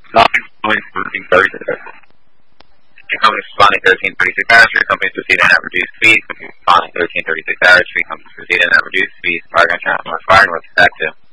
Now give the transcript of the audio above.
Nothing following 1336. Three companies responding 1336 hours, three companies proceeding at reduced speed, companies responding 1336 hours, three companies proceeding at reduced speed, fire gun channel north fire, north attack 2.